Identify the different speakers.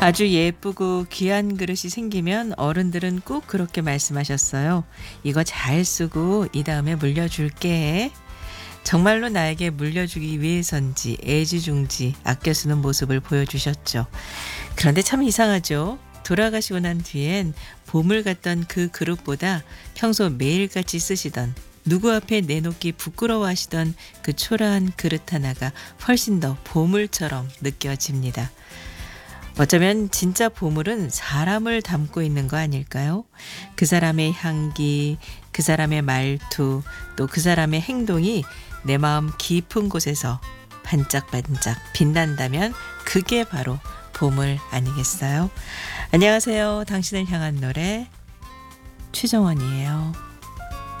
Speaker 1: 아주 예쁘고 귀한 그릇이 생기면 어른들은 꼭 그렇게 말씀하셨어요. 이거 잘 쓰고 이 다음에 물려줄게. 정말로 나에게 물려주기 위해서인지 애지중지 아껴 쓰는 모습을 보여주셨죠. 그런데 참 이상하죠. 돌아가시고 난 뒤엔 보물 같던 그 그릇보다 평소 매일같이 쓰시던 누구 앞에 내놓기 부끄러워하시던 그 초라한 그릇 하나가 훨씬 더 보물처럼 느껴집니다. 어쩌면 진짜 보물은 사람을 담고 있는 거 아닐까요? 그 사람의 향기, 그 사람의 말투, 또 그 사람의 행동이 내 마음 깊은 곳에서 반짝반짝 빛난다면 그게 바로 보물 아니겠어요? 안녕하세요. 당신을 향한 노래 최정원이에요.